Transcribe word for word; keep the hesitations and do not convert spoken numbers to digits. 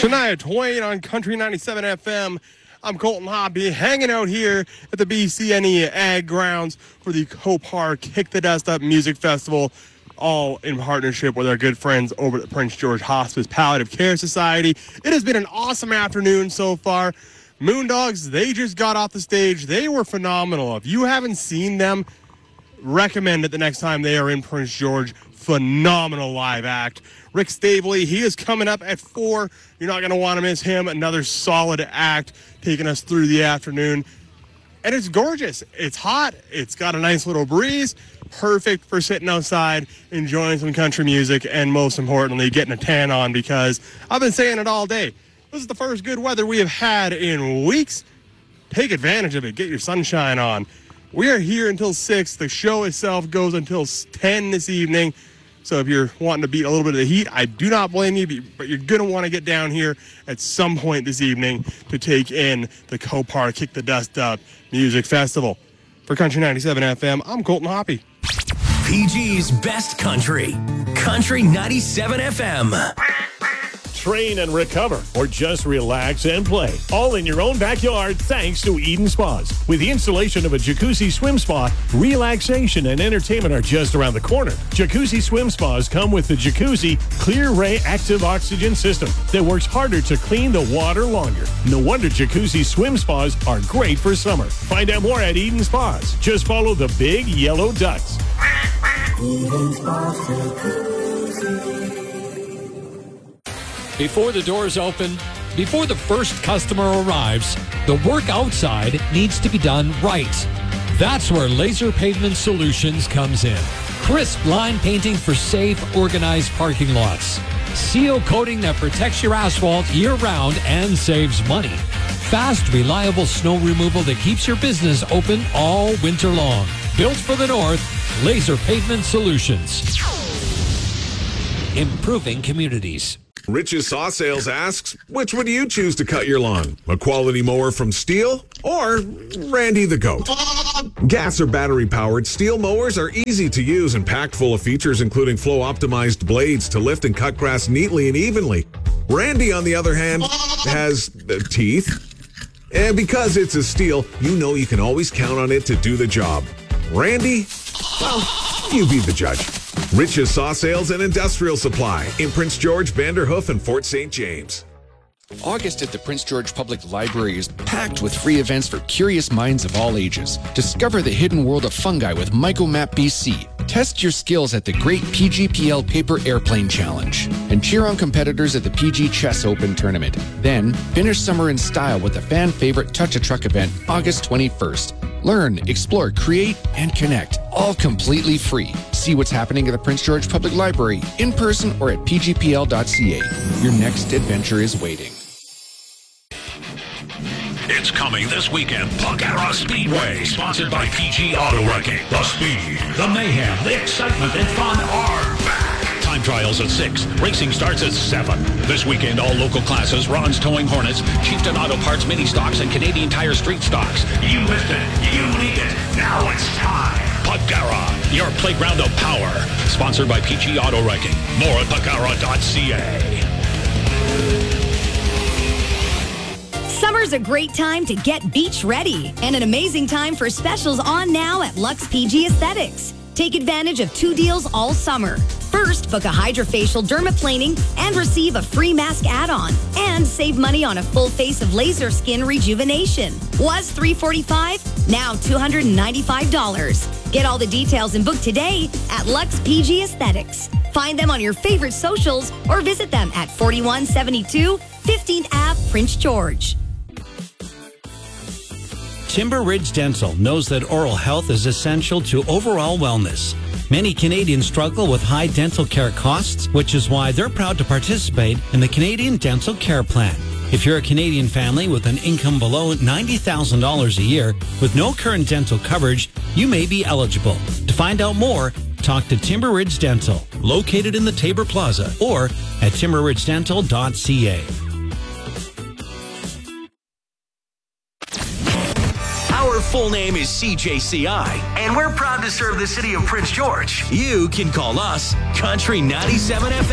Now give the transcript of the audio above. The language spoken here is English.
Shania Twain on Country ninety-seven F M. I'm Colton Hoppy, hanging out here at the B C N E Ag Grounds for the Copar Kick the Dust Up Music Festival, all in partnership with our good friends over at the Prince George Hospice Palliative Care Society. It has been an awesome afternoon so far. Moondogs, they just got off the stage. They were phenomenal. If you haven't seen them, recommend it the next time they are in Prince George. Phenomenal live act. Rick Stavely, he is coming up at four. You're not going to want to miss him. Another solid act taking us through the afternoon. And it's gorgeous. It's hot. It's got a nice little breeze. Perfect for sitting outside, enjoying some country music, and most importantly, getting a tan on, because I've been saying it all day. This is the first good weather we have had in weeks. Take advantage of it. Get your sunshine on. We are here until six. The show itself goes until ten this evening. So if you're wanting to beat a little bit of the heat, I do not blame you, but you're going to want to get down here at some point this evening to take in the Copar Kick the Dust Up Music Festival. For Country ninety-seven F M, I'm Colton Hoppy. P G's Best Country. Country ninety-seven F M. Train and recover, or just relax and play, all in your own backyard thanks to Eden Spas. With the installation of a jacuzzi swim spa, relaxation and entertainment are just around the corner. Jacuzzi swim spas come with the Jacuzzi Clear Ray Active Oxygen System that works harder to clean the water longer. No wonder Jacuzzi swim spas are great for summer. Find out more at Eden Spas. Just follow the big yellow ducks. Eden Spas Jacuzzi. Before the doors open, before the first customer arrives, the work outside needs to be done right. That's where Laser Pavement Solutions comes in. Crisp line painting for safe, organized parking lots. Seal coating that protects your asphalt year-round and saves money. Fast, reliable snow removal that keeps your business open all winter long. Built for the North, Laser Pavement Solutions. Improving communities. Rich's Saw Sales asks, which would you choose to cut your lawn? A quality mower from Steel or Randy the Goat? Gas or battery powered Steel mowers are easy to use and packed full of features including flow optimized blades to lift and cut grass neatly and evenly. Randy, on the other hand, has uh, teeth. And because it's a Steel, you know you can always count on it to do the job. Randy, well, you be the judge. Rich's Saw Sales and Industrial Supply in Prince George, Vanderhoof, and Fort Saint James. August at the Prince George Public Library is packed with free events for curious minds of all ages. Discover the hidden world of fungi with MycoMap B C. Test your skills at the Great P G P L Paper Airplane Challenge. And cheer on competitors at the P G Chess Open Tournament. Then, finish summer in style with the fan favorite Touch a Truck event August twenty-first. Learn, explore, create, and connect, all completely free. See what's happening at the Prince George Public Library, in person or at p g p l dot c a. Your next adventure is waiting. It's coming this weekend. Pagara Speedway, sponsored by P G Auto Wrecking. The speed, the mayhem, the excitement, and fun are back. Time trials at six. Racing starts at seven. This weekend, all local classes, Ron's Towing Hornets, Chieftain Auto Parts Mini Stocks, and Canadian Tire Street Stocks. You missed it. You need it. Now it's time. Pagara, your playground of power. Sponsored by P G Auto Wrecking. More at pagara dot c a. Summer's a great time to get beach ready and an amazing time for specials on now at Lux P G Aesthetics. Take advantage of two deals all summer. First, book a hydrofacial dermaplaning and receive a free mask add-on. And save money on a full face of laser skin rejuvenation. Was three hundred forty-five dollars, now two hundred ninety-five dollars. Get all the details and book today at Lux P G Aesthetics. Find them on your favorite socials or visit them at forty-one seventy-two fifteenth Avenue, Prince George. Timber Ridge Dental knows that oral health is essential to overall wellness. Many Canadians struggle with high dental care costs, which is why they're proud to participate in the Canadian Dental Care Plan. If you're a Canadian family with an income below ninety thousand dollars a year with no current dental coverage, you may be eligible. To find out more, talk to Timber Ridge Dental, located in the Tabor Plaza, or at timber ridge dental dot c a. Our full name is C J C I, and we're proud to serve the city of Prince George. You can call us Country ninety-seven F M.